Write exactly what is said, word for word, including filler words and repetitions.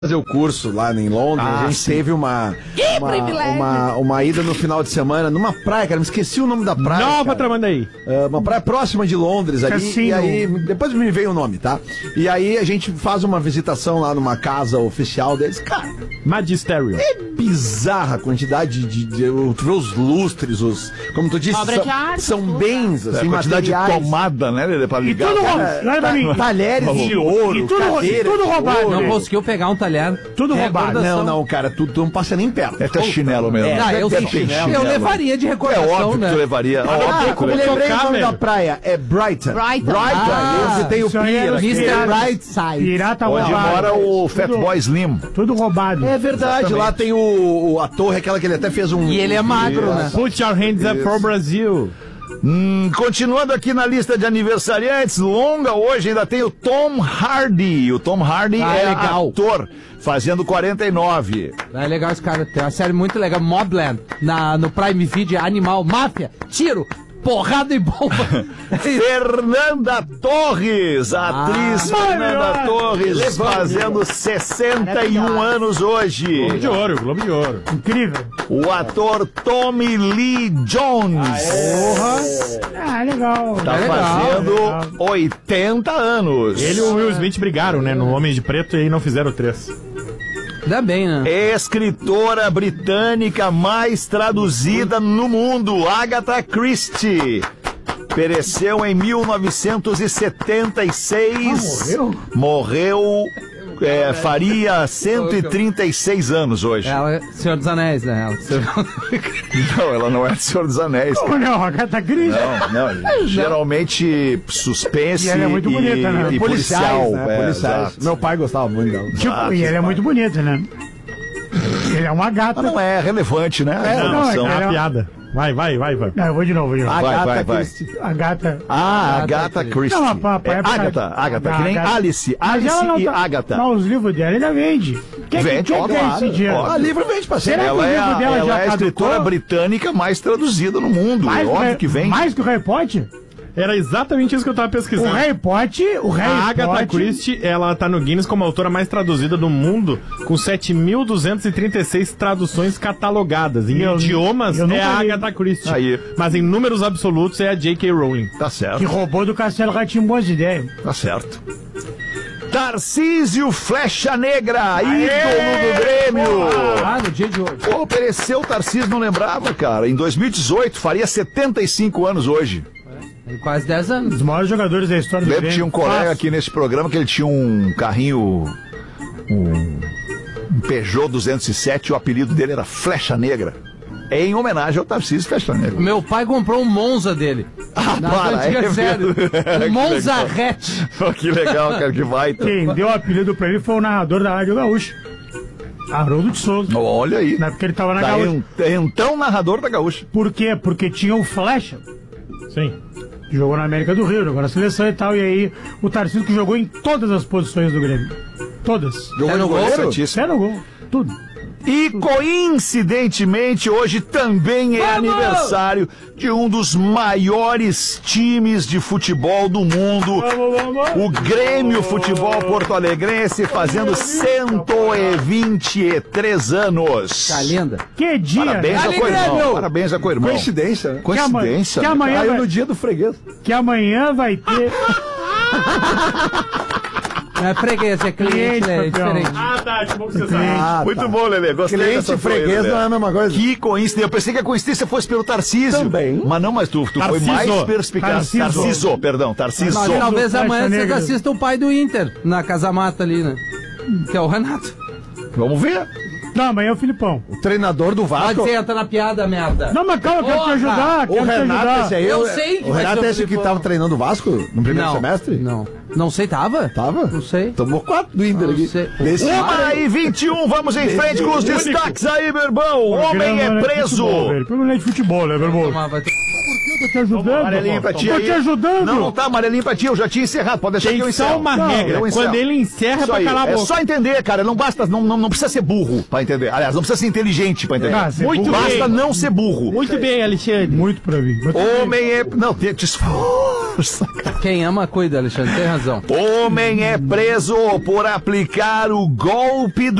fazer o curso lá em Londres, ah, a gente sim. teve uma uma, uma uma ida no final de semana numa praia, cara, me esqueci o nome da praia. Nova Tramandaí. Uh, uma praia próxima de Londres ali, Cassino. E aí, depois me veio o nome, tá? E aí a gente faz uma visitação lá numa casa oficial deles, cara. Magistério. É bizarra a quantidade de, de, de tu vê os lustres, os, como tu disse, são, arte, são bens, assim, é, quantidade materiais. de tomada, né, pra ligar. E tudo roubado. Talheres de ouro, e tudo, cadeiras, tudo roubado. Não conseguiu pegar um talher. Tudo é, roubado. Não, não, cara, tu, tu não passa nem perto. É até chinelo mesmo. É, não, eu, é chinelo. eu levaria de recordação, É óbvio né? que tu levaria. Ah, óbvio como que eu lembrei tocar, o nome velho. da praia, é Brighton. Brighton. Brighton, Ah, esse tem o Pira. mister Brightside. Pirata Onde roubado. mora o Fatboy Slim. Tudo roubado. É verdade, exatamente. Lá tem o, o a torre, aquela que ele até fez um... E ele é magro, Isso. né? Put your hands up for Brazil. Hum, continuando aqui na lista de aniversariantes, longa hoje ainda tem o Tom Hardy. O Tom Hardy Ah, é legal. ator, fazendo quarenta e nove. É legal esse cara, tem uma série muito legal, Mobland, na, no Prime Video, Animal, Máfia, tiro, porrada e bomba. Fernanda Torres, a Ah, atriz Fernanda Torres, fazendo sessenta e um anos hoje. Globo de Ouro, Globo de Ouro. Incrível. O ator Tommy Lee Jones Ah, legal. tá É legal, fazendo legal. oitenta anos. Ele e o Will Smith brigaram, né, no Homem de Preto e aí não fizeram três. Ainda bem, né? Escritora britânica mais traduzida no mundo, Agatha Christie. Pereceu em mil novecentos e setenta e seis. Ah, morreu? Morreu, é, faria cento e trinta e seis anos hoje. Ela é Senhor dos Anéis, né? Ela... Não, ela não é do Senhor dos Anéis. Como não? A Gata Gris. Não, não. Geralmente suspense E ela é muito e, bonita, né? e policial. né? é, Policiais. exato. Meu pai gostava muito dela. Tipo, e ela é muito bonita, né? Ele é uma gata. Mas não é relevante, né? É, não, é É que uma ela- piada. Vai, vai, vai, vai. Não, eu vou de novo, vou de novo. Vai, Agatha vai, vai. Christie. A gata. Ah, Agatha Christie. Não, mas pra- pra É, época- Agatha, Agatha, que nem Agatha. Alice. Mas Alice ela não e tá- Agatha. Mas os livros dela ainda vende. Quem Vende, quem ó, quer claro, esse dinheiro? ó. Ah, livro vende pra Será sempre. que Ela o é, livro a, dela ela já é a escritora caducou? britânica mais traduzida no mundo. Mais é que o óbvio Harry- que vem. Mais que o Harry Potter? Era exatamente isso que eu tava O pesquisando. Harry Potter, o Harry A Agatha Potter... Christie, ela tá no Guinness como a autora mais traduzida do mundo, com sete mil duzentas e trinta e seis traduções catalogadas. Em Eu- idiomas eu nunca é a li. Agatha Christie. Aí. Mas em números absolutos é a J K Rowling. Tá Que certo, roubou do Castelo Ratinho boas ideias. tá certo. Tarcísio Flecha Negra, ídolo do Grêmio. Ah, no dia de hoje. Pô, pereceu o Tarcísio, não lembrava, cara. Em dois mil e dezoito, faria setenta e cinco anos hoje. Tem quase dez Um anos. dos maiores jogadores da história do Lembro que Grêmio. tinha um colega Fácil. aqui nesse programa que ele tinha um carrinho, um, um Peugeot duzentos e sete, e o apelido dele era Flecha Negra. É em homenagem ao Tarcísio Flecha Negra. Meu pai comprou um Monza dele. Ah, Na para, antiga é série. mesmo? Que Um Monza legal. Hatch. Pô, que legal, cara, que vai. Quem deu o apelido pra ele foi o narrador da Rádio Gaúcha. Haroldo de Souza. Olha aí. Na época que ele tava na Tá Gaúcha. en- então narrador da Gaúcha. Por quê? Porque tinha o Flecha. Sim. Que jogou na América do Rio, jogou na seleção e tal. E aí o Tarcísio que jogou em todas as posições do Grêmio. Todas. Até no gol? Interessantíssimo. Até no gol. Tudo. E coincidentemente hoje também é Vamos! aniversário de um dos maiores times de futebol do mundo, o Grêmio Futebol Porto Alegrense, fazendo cento e vinte e três anos. Tá linda. Que dia. Parabéns né? ao Dale, co-irmão. Grêmio! Parabéns ao co-irmão. Coincidência, né? Coincidência. Que né? amanhã, Caiu vai, no dia do freguês. que amanhã vai ter. Não é freguês, é cliente, Cliente, né? É campeão. diferente. Ah, tá, que bom que você sabe. Ah, Muito tá. bom, Lelê. Gostei Cliente dessa e tua aí, freguês Lelê. não é a mesma coisa. Que coincidência. Eu pensei que a coincidência fosse pelo Tarcísio. Também. Mas não, mas tu, tu foi Tarciso. mais perspicaz. Tarciso. Tarciso, perdão. Tarciso. Mas talvez Flecha amanhã vocês Negra. assistam o pai do Inter, na Casa Mata ali, né? Que é o Renato. Vamos ver. Não, amanhã é o Filipão. O treinador do Pode Vasco. ser, entra na piada, merda. Não, mas calma, eu quero te Porra! ajudar. O Quero te Renato, ajudar. esse aí. Eu o- sei que O vai Renato ser o é esse que Filipão. tava treinando o Vasco no primeiro Não, semestre? não. Não sei, tava? Tava? Não sei. Tomou quatro do Inter Não aqui. sei. Desse Uma e vinte e um, vamos em frente com os destaques aí, meu irmão. O homem é preso. Programa de futebol, né, meu irmão? Tomar, vai ter- Tô te ajudando. Amarelinho pra ti Tô aí. te ajudando. Não, não tá amarelinho pra ti, eu já tinha encerrado. Pode deixar que eu Tem encerro. só uma Não, regra. eu encerro. Quando ele encerra, é Isso pra aí, calar a é boca. só entender, cara. Não basta, não, não, não precisa ser burro pra entender. Aliás, não precisa ser inteligente pra entender. Ah, ser Muito burro. Basta bem. não ser burro. Muito bem, Alexandre. Muito pra mim. Mas tudo bem. Homem é. Não, tem. Quem ama, cuida, Alexandre, tem razão. Homem é preso por aplicar o golpe do